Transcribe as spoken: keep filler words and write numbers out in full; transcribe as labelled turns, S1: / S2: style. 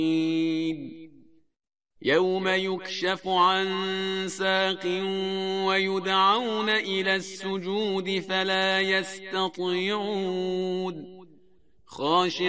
S1: يوم يكشف عن ساق ويدعون إلى السجود فلا يستطيعون خاشعين